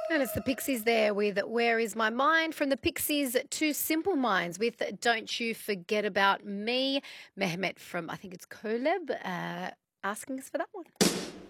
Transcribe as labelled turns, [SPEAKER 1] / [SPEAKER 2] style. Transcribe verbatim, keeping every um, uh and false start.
[SPEAKER 1] And it's the Pixies there with Where Is My Mind? From the Pixies to Simple Minds with Don't You Forget About Me. Mehmet from, I think it's Koleb, uh, asking us for that one.